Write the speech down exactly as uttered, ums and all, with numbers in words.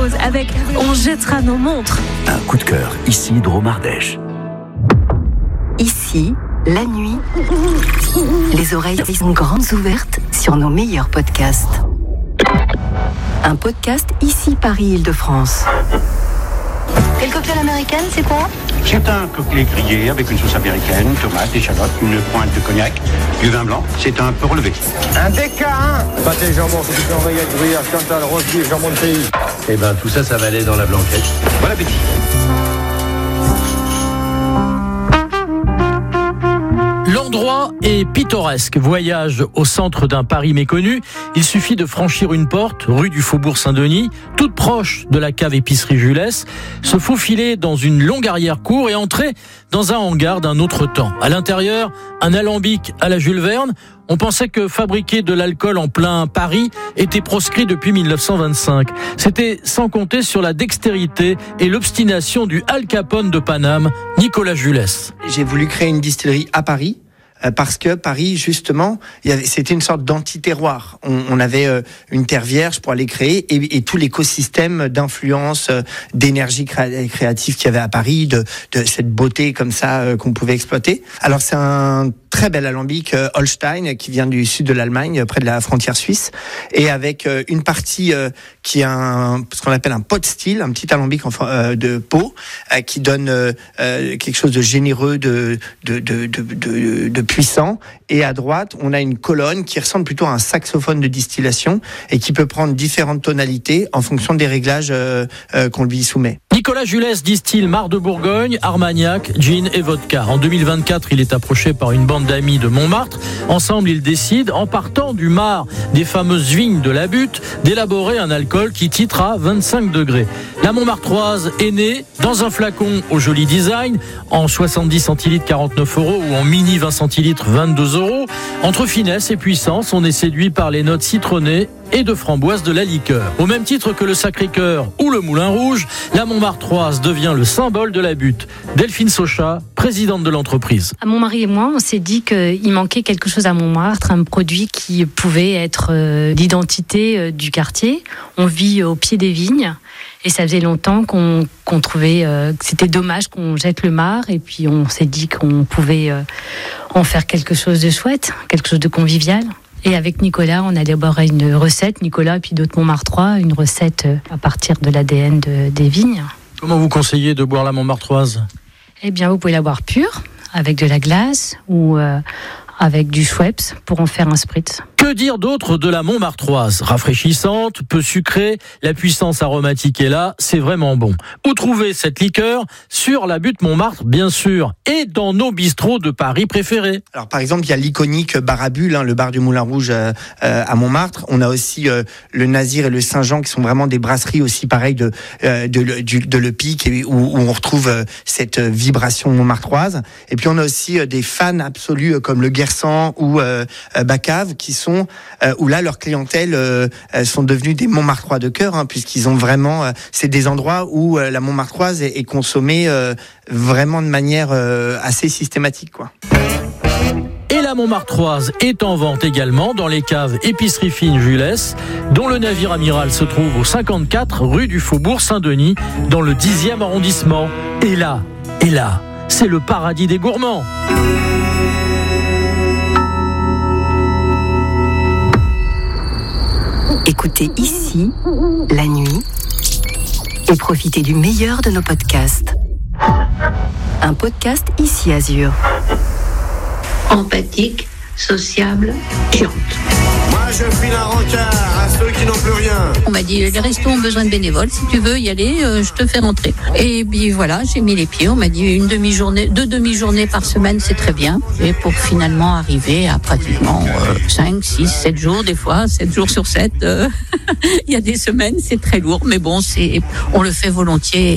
pause avec On jettera nos montres. Un coup de cœur, ici Drôme-Ardèche. Ici, la nuit, les oreilles sont grandes ouvertes sur nos meilleurs podcasts. Un podcast Ici Paris-Île-de-France. Quel cocktail américaine, c'est quoi? C'est un cocktail grillé avec une sauce américaine, tomates, échalotes, une pointe de cognac, du vin blanc. C'est un peu relevé. Un D K un pâté jambon, c'est du oreillette, gruyère, Chantal, rose beef, jambon de pays. Eh ben tout ça, ça va aller dans la blanquette. Bon appétit. L'endroit est pittoresque. Voyage au centre d'un Paris méconnu. Il suffit de franchir une porte, rue du Faubourg Saint-Denis, toute proche de la cave épicerie Jules, se faufiler dans une longue arrière-cour et entrer dans un hangar d'un autre temps. À l'intérieur, un alambic à la Jules Verne. On pensait que fabriquer de l'alcool en plein Paris était proscrit depuis mille neuf cent vingt-cinq. C'était sans compter sur la dextérité et l'obstination du Al Capone de Paname, Nicolas Jules. J'ai voulu créer une distillerie à Paris. Parce que Paris, justement, il y avait, c'était une sorte d'anti-terroir. On, on avait euh, une terre vierge pour aller créer et, et tout l'écosystème d'influence, euh, d'énergie cré- créative qu'il y avait à Paris, de, de cette beauté comme ça euh, qu'on pouvait exploiter. Alors c'est un très bel alambic euh, Holstein qui vient du sud de l'Allemagne, près de la frontière suisse, et avec euh, une partie euh, qui est un, ce qu'on appelle un pot still, un petit alambic en, euh, de pot, euh, qui donne euh, euh, quelque chose de généreux, de, de, de, de, de, de puissant, et à droite on a une colonne qui ressemble plutôt à un saxophone de distillation et qui peut prendre différentes tonalités en fonction des réglages euh, euh, qu'on lui soumet. Nicolas Jules distille Mar de Bourgogne, Armagnac, gin et vodka. En deux mille vingt-quatre, il est approché par une bande d'amis de Montmartre. Ensemble, ils décident, en partant du Mar, des fameuses vignes de la Butte, d'élaborer un alcool qui titre à vingt-cinq degrés. La Montmartroise est née dans un flacon au joli design, en soixante-dix centilitres, quarante-neuf euros, ou en mini vingt centilitres, vingt-deux euros. Entre finesse et puissance, on est séduit par les notes citronnées et de framboise de la liqueur. Au même titre que le Sacré-Cœur ou le Moulin Rouge, la Montmartroise devient le symbole de la Butte. Delphine Socha, présidente de l'entreprise. Mon mari et moi, on s'est dit qu'il manquait quelque chose à Montmartre, un produit qui pouvait être euh, l'identité euh, du quartier. On vit au pied des vignes et ça faisait longtemps qu'on, qu'on trouvait euh, que c'était dommage qu'on jette le Mar, et puis on s'est dit qu'on pouvait euh, en faire quelque chose de chouette, quelque chose de convivial. Et avec Nicolas, on a élaboré une recette, Nicolas et puis d'autres Montmartrois, une recette à partir de l'A D N de, des vignes. Comment vous conseillez de boire la Montmartroise ? Eh bien, vous pouvez la boire pure, avec de la glace ou euh, avec du Schweppes pour en faire un spritz. Que dire d'autre de la Montmartroise ? Rafraîchissante, peu sucrée, la puissance aromatique est là, c'est vraiment bon. Où trouver cette liqueur ? Sur la Butte Montmartre, bien sûr, et dans nos bistrots de Paris préférés. Alors par exemple, il y a l'iconique bar à bulles, hein, le bar du Moulin Rouge euh, euh, à Montmartre. On a aussi euh, le Nazir et le Saint-Jean qui sont vraiment des brasseries aussi pareilles de, euh, de, de, de, de Le Pic, et où, où on retrouve euh, cette vibration montmartroise. Et puis on a aussi euh, des fans absolus euh, comme le Guersan ou euh, euh, Bacave qui sont Euh, où là leur clientèle euh, sont devenus des Montmartrois de cœur, hein, puisqu'ils ont vraiment euh, c'est des endroits où euh, la Montmartroise est, est consommée euh, vraiment de manière euh, assez systématique, quoi. Et la Montmartroise est en vente également dans les caves Épicerie Fine Jules, dont le navire amiral se trouve au cinquante-quatre rue du Faubourg Saint-Denis, dans le dixième arrondissement. Et là, et là, c'est le paradis des gourmands. Écoutez Ici, la nuit, et profitez du meilleur de nos podcasts. Un podcast Ici Azur. Empathique, sociable, chiante. Moi, je file un rencard à ceux qui n'ont plus rien. On m'a dit, les restos ont besoin de bénévoles. Si tu veux y aller, euh, je te fais rentrer. Et puis voilà, j'ai mis les pieds. On m'a dit une demi-journée, deux demi-journées par semaine, c'est très bien. Et pour finalement arriver à pratiquement euh, cinq, six, sept jours, des fois, sept jours sur sept. Euh, il y a des semaines, c'est très lourd. Mais bon, c'est, on le fait volontiers.